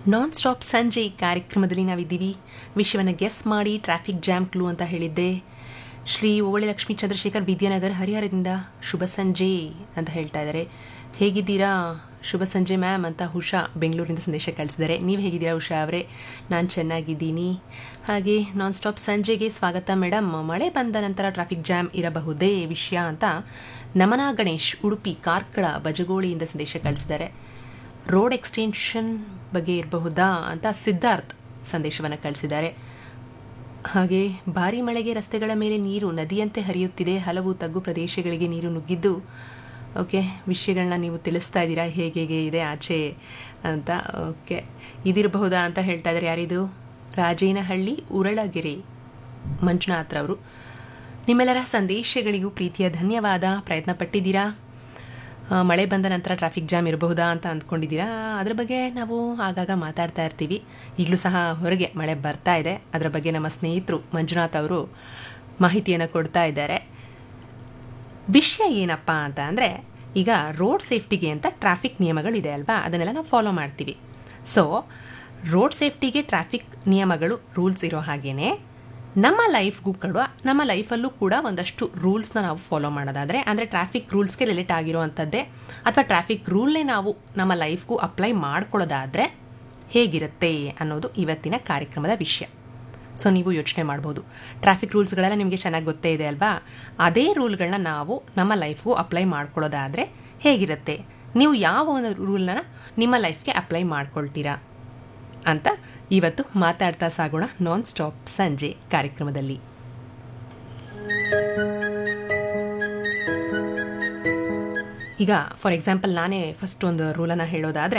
Non stop ಸಂಜೆ ಕಾರ್ಯಕ್ರಮದಲ್ಲಿ ನಾವಿದ್ದೀವಿ. ವಿಷಯವನ್ನು ಗೆಸ್ ಮಾಡಿ ಟ್ರಾಫಿಕ್ ಜಾಮ್ ಕ್ಲೂ ಅಂತ ಹೇಳಿದ್ದೆ. ಶ್ರೀ ಓವಳಿ ಲಕ್ಷ್ಮೀ ಚಂದ್ರಶೇಖರ್ ವಿದ್ಯಾನಗರ್ ಹರಿಹರದಿಂದ ಶುಭ ಸಂಜೆ ಅಂತ ಹೇಳ್ತಾ ಇದ್ದಾರೆ. ಹೇಗಿದ್ದೀರಾ? ಶುಭ ಸಂಜೆ ಮ್ಯಾಮ್ ಅಂತ ಉಷಾ ಬೆಂಗಳೂರಿಂದ ಸಂದೇಶ ಕಳಿಸಿದ್ದಾರೆ. ನೀವು ಹೇಗಿದ್ದೀರಾ ಉಷಾ ಅವರೇ? ನಾನು ಚೆನ್ನಾಗಿದ್ದೀನಿ. ಹಾಗೆ ನಾನ್ ಸ್ಟಾಪ್ ಸಂಜೆಗೆ ಸ್ವಾಗತ ಮೇಡಮ್. ಮಳೆ ಬಂದ ನಂತರ ಟ್ರಾಫಿಕ್ ಜಾಮ್ ಇರಬಹುದೇ ವಿಷಯ ಅಂತ ನಮನ ಗಣೇಶ್ ಉಡುಪಿ ಕಾರ್ಕಳ ಬಜಗೋಳಿಯಿಂದ ಸಂದೇಶ ಕಳಿಸಿದ್ದಾರೆ. ರೋಡ್ ಎಕ್ಸ್ಟೆನ್ಷನ್ ಬಗ್ಗೆ ಇರಬಹುದಾ ಅಂತ ಸಿದ್ಧಾರ್ಥ್ ಸಂದೇಶವನ್ನು ಕಳಿಸಿದ್ದಾರೆ. ಹಾಗೆ ಭಾರೀ ಮಳೆಗೆ ರಸ್ತೆಗಳ ಮೇಲೆ ನೀರು ನದಿಯಂತೆ ಹರಿಯುತ್ತಿದೆ. ಹಲವು ತಗ್ಗು ಪ್ರದೇಶಗಳಿಗೆ ನೀರು ನುಗ್ಗಿದ್ದು ಓಕೆ ವಿಷಯಗಳನ್ನ ನೀವು ತಿಳಿಸ್ತಾ ಇದ್ದೀರಾ ಹೇಗೆ ಇದೆ ಆಚೆ ಅಂತ. ಓಕೆ ಇದಿರಬಹುದಾ ಅಂತ ಹೇಳ್ತಾ ಇದ್ದಾರೆ. ಯಾರಿದು? ರಾಜೇನಹಳ್ಳಿ ಉರಳಗೆರೆ ಮಂಜುನಾಥ್ರವರು. ನಿಮ್ಮೆಲ್ಲರ ಸಂದೇಶಗಳಿಗೂ ಪ್ರೀತಿಯ ಧನ್ಯವಾದ. ಪ್ರಯತ್ನ ಪಟ್ಟಿದ್ದೀರಾ. ಮಳೆ ಬಂದ ನಂತರ ಟ್ರಾಫಿಕ್ ಜಾಮ್ ಇರಬಹುದಾ ಅಂತ ಅಂದ್ಕೊಂಡಿದ್ದೀರಾ? ಅದ್ರ ಬಗ್ಗೆ ನಾವು ಆಗಾಗ ಮಾತಾಡ್ತಾ ಇರ್ತೀವಿ. ಈಗಲೂ ಸಹ ಹೊರಗೆ ಮಳೆ ಬರ್ತಾ ಇದೆ. ಅದರ ಬಗ್ಗೆ ನಮ್ಮ ಸ್ನೇಹಿತರು ಮಂಜುನಾಥ್ ಅವರು ಮಾಹಿತಿಯನ್ನು ಕೊಡ್ತಾ ಇದ್ದಾರೆ. ವಿಷಯ ಏನಪ್ಪ ಅಂತ ಅಂದರೆ, ಈಗ ರೋಡ್ ಸೇಫ್ಟಿಗೆ ಅಂತ ಟ್ರಾಫಿಕ್ ನಿಯಮಗಳಿದೆ ಅಲ್ವಾ, ಅದನ್ನೆಲ್ಲ ನಾವು ಫಾಲೋ ಮಾಡ್ತೀವಿ. ಸೊ ರೋಡ್ ಸೇಫ್ಟಿಗೆ ಟ್ರಾಫಿಕ್ ನಿಯಮಗಳು ರೂಲ್ಸ್ ಇರೋ ಹಾಗೇನೆ ನಮ್ಮ ಲೈಫಲ್ಲೂ ಕೂಡ ಒಂದಷ್ಟು ರೂಲ್ಸ್ನ ನಾವು ಫಾಲೋ ಮಾಡೋದಾದರೆ, ಅಂದರೆ ಟ್ರಾಫಿಕ್ ರೂಲ್ಸ್ಗೆ ರಿಲೇಟ್ ಆಗಿರುವಂಥದ್ದೇ ಅಥವಾ ಟ್ರಾಫಿಕ್ ರೂಲ್ನೇ ನಾವು ನಮ್ಮ ಲೈಫ್ಗೂ ಅಪ್ಲೈ ಮಾಡ್ಕೊಳ್ಳೋದಾದರೆ ಹೇಗಿರುತ್ತೆ ಅನ್ನೋದು ಇವತ್ತಿನ ಕಾರ್ಯಕ್ರಮದ ವಿಷಯ. ಸೊ ನೀವು ಯೋಚನೆ ಮಾಡ್ಬೋದು, ಟ್ರಾಫಿಕ್ ರೂಲ್ಸ್ಗಳೆಲ್ಲ ನಿಮಗೆ ಚೆನ್ನಾಗಿ ಗೊತ್ತೇ ಇದೆ ಅಲ್ವಾ, ಅದೇ ರೂಲ್ಗಳನ್ನ ನಾವು ನಮ್ಮ ಲೈಫ್ಗೂ ಅಪ್ಲೈ ಮಾಡ್ಕೊಳ್ಳೋದಾದರೆ ಹೇಗಿರುತ್ತೆ, ನೀವು ಯಾವ ಒಂದು ರೂಲ್ನ ನಿಮ್ಮ ಲೈಫ್ಗೆ ಅಪ್ಲೈ ಮಾಡ್ಕೊಳ್ತೀರಾ ಅಂತ ಇವತ್ತು ಮಾತಾಡ್ತಾ ಸಾಗೋಣ ನಾನ್ ಸ್ಟಾಪ್ ಸಂಜೆ ಕಾರ್ಯಕ್ರಮದಲ್ಲಿ. ಈಗ ಫಾರ್ ಎಕ್ಸಾಂಪಲ್ ನಾನೇ ಫಸ್ಟ್ ಒಂದು ರೂಲನ್ನು ಹೇಳೋದಾದರೆ,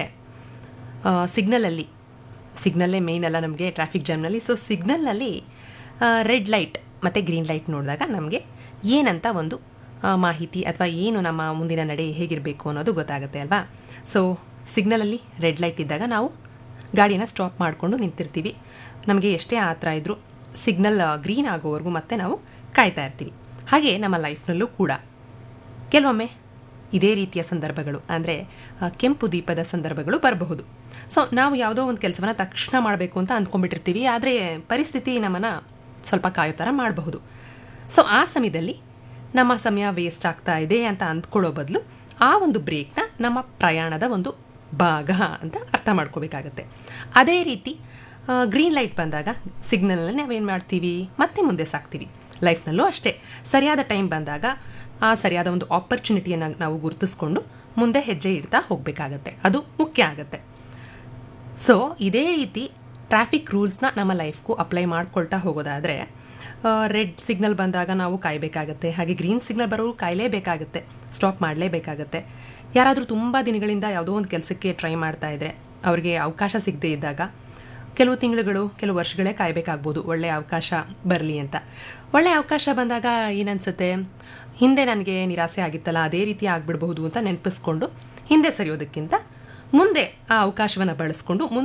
ಸಿಗ್ನಲ್ಲೇ ಮೇನ್ ಅಲ್ಲ ನಮಗೆ ಟ್ರಾಫಿಕ್ ಜಾಮ್ನಲ್ಲಿ. ಸೊ ಸಿಗ್ನಲ್ನಲ್ಲಿ ರೆಡ್ ಲೈಟ್ ಮತ್ತು ಗ್ರೀನ್ ಲೈಟ್ ನೋಡಿದಾಗ ನಮಗೆ ಏನಂತ ಒಂದು ಮಾಹಿತಿ ಅಥವಾ ಏನು ನಮ್ಮ ಮುಂದಿನ ನಡೆ ಹೇಗಿರಬೇಕು ಅನ್ನೋದು ಗೊತ್ತಾಗುತ್ತೆ ಅಲ್ವಾ. ಸೊ ಸಿಗ್ನಲಲ್ಲಿ ರೆಡ್ ಲೈಟ್ ಇದ್ದಾಗ ನಾವು ಗಾಡಿನ ಸ್ಟಾಪ್ ಮಾಡಿಕೊಂಡು ನಿಂತಿರ್ತೀವಿ. ನಮಗೆ ಎಷ್ಟೇ ಆತರ ಇದ್ದರೂ ಸಿಗ್ನಲ್ ಗ್ರೀನ್ ಆಗೋವರೆಗೂ ಮತ್ತೆ ನಾವು ಕಾಯ್ತಾ ಇರ್ತೀವಿ. ಹಾಗೆ ನಮ್ಮ ಲೈಫ್ನಲ್ಲೂ ಕೂಡ ಕೆಲವೊಮ್ಮೆ ಇದೇ ರೀತಿಯ ಸಂದರ್ಭಗಳು, ಅಂದರೆ ಕೆಂಪು ದೀಪದ ಸಂದರ್ಭಗಳು ಬರಬಹುದು. ಸೊ ನಾವು ಯಾವುದೋ ಒಂದು ಕೆಲಸವನ್ನು ತಕ್ಷಣ ಮಾಡಬೇಕು ಅಂತ ಅಂದ್ಕೊಂಡ್ಬಿಟ್ಟಿರ್ತೀವಿ, ಆದರೆ ಪರಿಸ್ಥಿತಿ ನಮ್ಮನ್ನು ಸ್ವಲ್ಪ ಕಾಯೋ ಥರ ಮಾಡಬಹುದು. ಸೊ ಆ ಸಮಯದಲ್ಲಿ ನಮ್ಮ ಸಮಯ ವೇಸ್ಟ್ ಆಗ್ತಾ ಇದೆ ಅಂತ ಅಂದ್ಕೊಳ್ಳೋ ಬದಲು ಆ ಒಂದು ಬ್ರೇಕ್ನ ನಮ್ಮ ಪ್ರಯಾಣದ ಒಂದು ಭಾಗ ಅಂತ ಅರ್ಥ ಮಾಡ್ಕೋಬೇಕಾಗತ್ತೆ. ಅದೇ ರೀತಿ ಗ್ರೀನ್ ಲೈಟ್ ಬಂದಾಗ ಸಿಗ್ನಲ್ನಲ್ಲಿ ನಾವೇನು ಮಾಡ್ತೀವಿ, ಮತ್ತೆ ಮುಂದೆ ಸಾಕ್ತೀವಿ. ಲೈಫ್ನಲ್ಲೂ ಅಷ್ಟೇ, ಸರಿಯಾದ ಟೈಮ್ ಬಂದಾಗ ಆ ಸರಿಯಾದ ಒಂದು ಆಪರ್ಚುನಿಟಿಯನ್ನು ನಾವು ಗುರುತಿಸ್ಕೊಂಡು ಮುಂದೆ ಹೆಜ್ಜೆ ಇಡ್ತಾ ಹೋಗಬೇಕಾಗತ್ತೆ. ಅದು ಮುಖ್ಯ ಆಗುತ್ತೆ. ಸೊ ಇದೇ ರೀತಿ ಟ್ರಾಫಿಕ್ ರೂಲ್ಸ್ನ ನಮ್ಮ ಲೈಫ್ಗೂ ಅಪ್ಲೈ ಮಾಡ್ಕೊಳ್ತಾ ಹೋಗೋದಾದರೆ, ರೆಡ್ ಸಿಗ್ನಲ್ ಬಂದಾಗ ನಾವು ಕಾಯಬೇಕಾಗತ್ತೆ. ಹಾಗೆ ಗ್ರೀನ್ ಸಿಗ್ನಲ್ ಬರೋರು ಕಾಯಲೇಬೇಕಾಗತ್ತೆ, ಸ್ಟಾಪ್ ಮಾಡಲೇಬೇಕಾಗತ್ತೆ. ಯಾರಾದರೂ ತುಂಬ ದಿನಗಳಿಂದ ಯಾವುದೋ ಒಂದು ಕೆಲಸಕ್ಕೆ ಟ್ರೈ ಮಾಡ್ತಾ ಇದ್ರೆ, ಅವ್ರಿಗೆ ಅವಕಾಶ ಸಿಗದೇ ಇದ್ದಾಗ ಕೆಲವು ತಿಂಗಳುಗಳು, ಕೆಲವು ವರ್ಷಗಳೇ ಕಾಯಬೇಕಾಗ್ಬೋದು ಒಳ್ಳೆಯ ಅವಕಾಶ ಬರಲಿ ಅಂತ. ಒಳ್ಳೆಯ ಅವಕಾಶ ಬಂದಾಗ ಏನನ್ಸುತ್ತೆ, ಹಿಂದೆ ನನಗೆ ನಿರಾಸೆ ಆಗಿತ್ತಲ್ಲ ಅದೇ ರೀತಿ ಆಗಿಬಿಡಬಹುದು ಅಂತ ನೆನಪಿಸ್ಕೊಂಡು ಹಿಂದೆ ಸರಿಯೋದಕ್ಕಿಂತ ಮುಂದೆ ಆ ಅವಕಾಶವನ್ನು ಬಳಸ್ಕೊಂಡು